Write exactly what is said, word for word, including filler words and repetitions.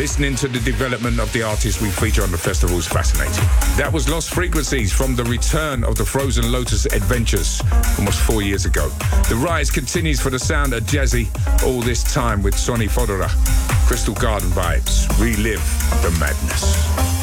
Listening to the development of the artists we feature on the festival is fascinating. That was Lost Frequencies from the return of the Frozen Lotus Adventures almost four years ago. The rise continues for the sound of Jazzy, all this time with Sonny Fodera. Crystal Garden vibes. Relive the madness.